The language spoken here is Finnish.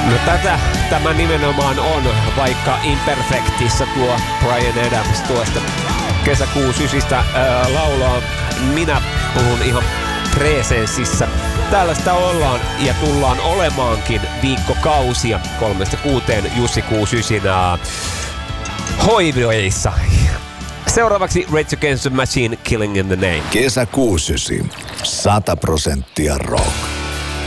No tätä tämä nimenomaan on, vaikka Imperfectissa tuo Bryan Adams tuosta kesäkuun sysistä laulaa. Minä puhun ihan presenssissä. Tällaista ollaan ja tullaan olemaankin viikkokausia 3-6 Jussi Kuusysinä hoiveissa. Seuraavaksi Rage Against the Machine, Killing in the Name. Kesä 6 100% rock.